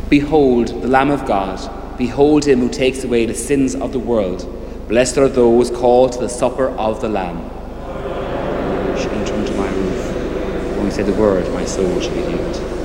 Behold, the Lamb of God. Behold him who takes away the sins of the world. Blessed are those called to the supper of the Lamb. Enter into my roof. When we say the word, my soul shall be healed.